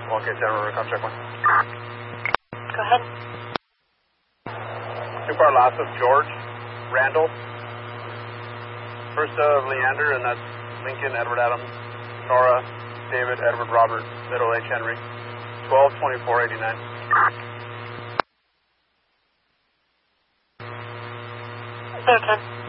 Okay, 10, we're going to come check 1. Go ahead. 2-car last of George, Randall. First of Leander, and that's Lincoln, Edward Adams, Nora, David, Edward, Robert, middle H. Henry. 12-24-89. There, 10.